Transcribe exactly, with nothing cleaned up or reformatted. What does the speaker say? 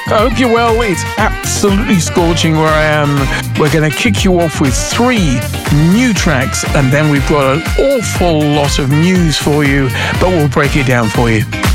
I hope you're well. It's absolutely scorching where I am. We're going to kick you off with three new tracks, and then we've got an awful lot of news for you, but we'll break it down for you.